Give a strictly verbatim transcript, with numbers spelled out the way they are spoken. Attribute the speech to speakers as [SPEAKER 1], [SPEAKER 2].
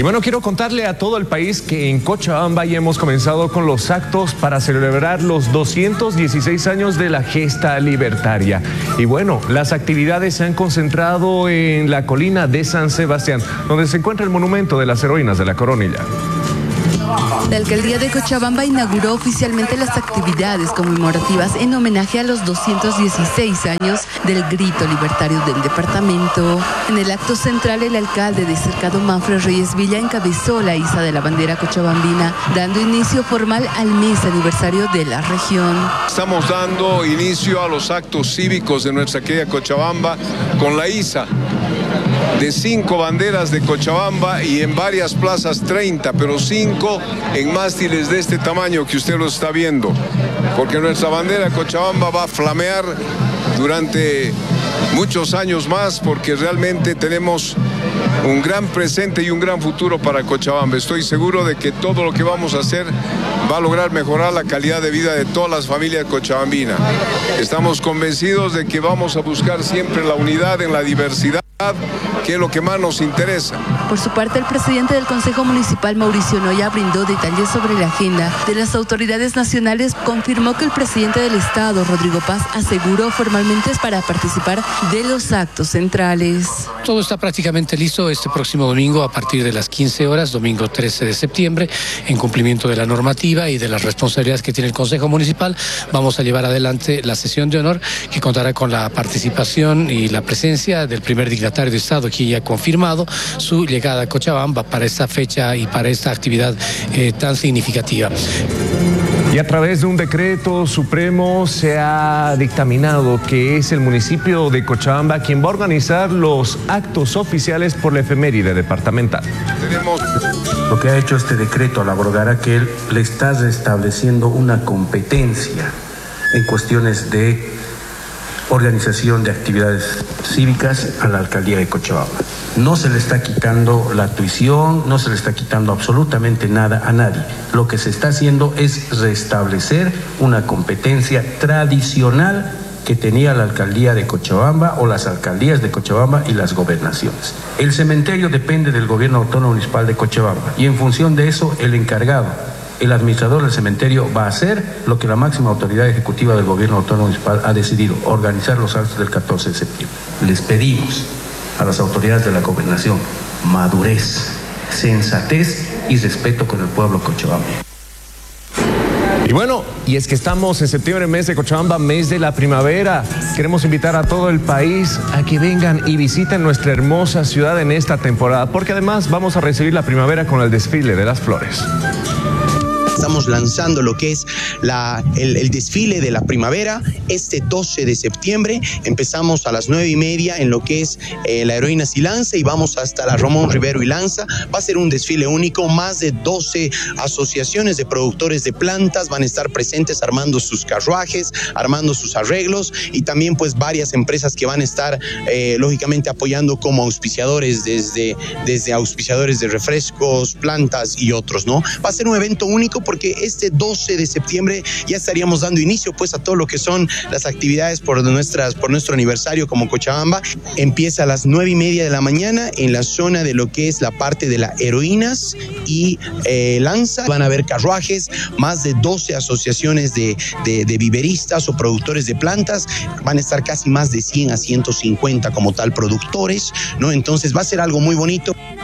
[SPEAKER 1] Y bueno, quiero contarle a todo el país que en Cochabamba ya hemos comenzado con los actos para celebrar los doscientos dieciséis años de la gesta libertaria. Y bueno, las actividades se han concentrado en la colina de San Sebastián, donde se encuentra el monumento de las heroínas de la Coronilla.
[SPEAKER 2] La alcaldía de Cochabamba inauguró oficialmente las actividades conmemorativas en homenaje a los doscientos dieciséis años del grito libertario del departamento. En el acto central, el alcalde de Cercado, Manfred Reyes Villa, encabezó la iza de la bandera cochabambina, dando inicio formal al mes aniversario de la región.
[SPEAKER 3] Estamos dando inicio a los actos cívicos de nuestra querida Cochabamba con la iza de cinco banderas de Cochabamba y en varias plazas treinta, pero cinco en mástiles de este tamaño que usted lo está viendo, porque nuestra bandera Cochabamba va a flamear durante muchos años más, porque realmente tenemos un gran presente y un gran futuro para Cochabamba. Estoy seguro de que todo lo que vamos a hacer va a lograr mejorar la calidad de vida de todas las familias cochabambinas. Estamos convencidos de que vamos a buscar siempre la unidad en la diversidad, que es lo que más nos interesa.
[SPEAKER 2] Por su parte, el presidente del Consejo Municipal, Mauricio Noya, brindó detalles sobre la agenda de las autoridades nacionales. Confirmó que el presidente del Estado, Rodrigo Paz, aseguró formalmente para participar de los actos centrales.
[SPEAKER 4] Todo está prácticamente listo este próximo domingo a partir de las quince horas, domingo trece de septiembre, en cumplimiento de la normativa y de las responsabilidades que tiene el Consejo Municipal. Vamos a llevar adelante la sesión de honor, que contará con la participación y la presencia del primer dignatario de Estado, quien ya ha confirmado su llegada a Cochabamba para esta fecha y para esta actividad eh, tan significativa.
[SPEAKER 1] Y a través de un decreto supremo se ha dictaminado que es el municipio de Cochabamba quien va a organizar los actos oficiales por la efeméride departamental.
[SPEAKER 3] Tenemos...
[SPEAKER 5] Lo que ha hecho este decreto al abordar a que él le está restableciendo una competencia en cuestiones de organización de actividades cívicas a la alcaldía de Cochabamba. No se le está quitando la tuición, no se le está quitando absolutamente nada a nadie. Lo que se está haciendo es restablecer una competencia tradicional que tenía la alcaldía de Cochabamba o las alcaldías de Cochabamba y las gobernaciones. El cementerio depende del gobierno autónomo municipal de Cochabamba y en función de eso el encargado, el administrador del cementerio, va a hacer lo que la máxima autoridad ejecutiva del gobierno autónomo municipal ha decidido: organizar los actos del catorce de septiembre. Les pedimos a las autoridades de la gobernación madurez, sensatez y respeto con el pueblo cochabambino.
[SPEAKER 1] Y bueno, y es que estamos en septiembre, mes de Cochabamba, mes de la primavera. Queremos invitar a todo el país a que vengan y visiten nuestra hermosa ciudad en esta temporada, porque además vamos a recibir la primavera con el desfile de las flores.
[SPEAKER 6] Estamos lanzando lo que es la, el, el desfile de la primavera este doce de septiembre. Empezamos a las nueve y media en lo que es eh, la Heroínas y Lanza y vamos hasta la Ramón Rivero y Lanza. Va a ser un desfile único. Más de doce asociaciones de productores de plantas van a estar presentes armando sus carruajes, armando sus arreglos, y también pues varias empresas que van a estar eh, lógicamente apoyando como auspiciadores, desde, desde auspiciadores de refrescos, plantas y otros, ¿no? Va a ser un evento único porque este doce de septiembre ya estaríamos dando inicio pues a todo lo que son las actividades por, nuestras, por nuestro aniversario como Cochabamba. Empieza a las nueve y media de la mañana en la zona de lo que es la parte de las Heroínas y eh, Lanza. Van a haber carruajes, más de doce asociaciones de, de, de viveristas o productores de plantas. Van a estar casi más de cien a ciento cincuenta como tal productores, ¿no? Entonces va a ser algo muy bonito.